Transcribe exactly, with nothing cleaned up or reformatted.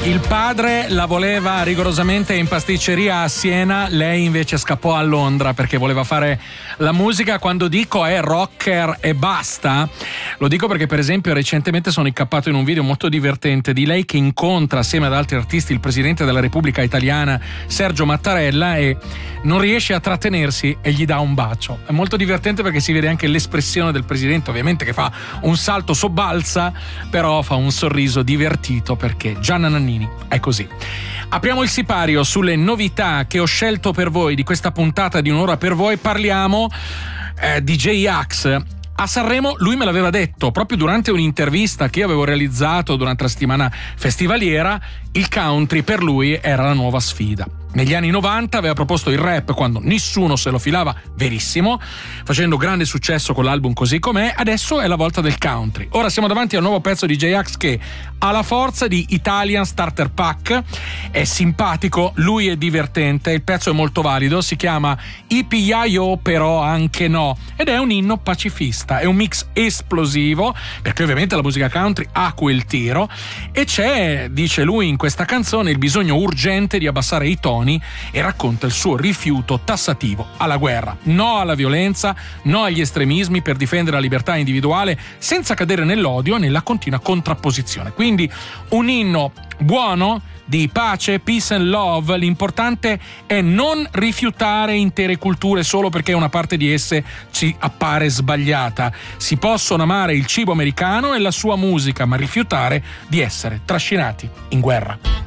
Il padre la voleva rigorosamente in pasticceria a Siena, lei invece scappò a Londra perché voleva fare la musica. Quando dico è rocker e basta, lo dico perché per esempio recentemente sono incappato in un video molto divertente di lei che incontra assieme ad altri artisti il presidente della Repubblica Italiana Sergio Mattarella e non riesce a trattenersi e gli dà un bacio. È molto divertente perché si vede anche l'espressione del presidente, ovviamente, che fa un salto sobbalza, però fa un sorriso divertito perché Gianna Nannini è così. Apriamo il sipario sulle novità che ho scelto per voi di questa puntata di Un'ora per voi. Parliamo eh, di J-Ax. A Sanremo lui me l'aveva detto proprio durante un'intervista che io avevo realizzato durante la settimana festivaliera. Il country per lui era la nuova sfida. Negli anni novanta aveva proposto il rap quando nessuno se lo filava, verissimo, facendo grande successo con l'album Così Com'è. Adesso è la volta del country. Ora siamo davanti a un nuovo pezzo di J-Ax che ha la forza di Italian Starter Pack, è simpatico, lui è divertente, il pezzo è molto valido, si chiama I P I O però anche no ed è un inno pacifista, è un mix esplosivo perché ovviamente la musica country ha quel tiro e c'è, dice lui in questa canzone, il bisogno urgente di abbassare i toni e racconta il suo rifiuto tassativo alla guerra, no alla violenza, no agli estremismi per difendere la libertà individuale senza cadere nell'odio e nella continua contrapposizione. Quindi un inno buono di pace, peace and love. L'importante è non rifiutare intere culture solo perché una parte di esse ci appare sbagliata. Si possono amare il cibo americano e la sua musica, ma rifiutare di essere trascinati in guerra.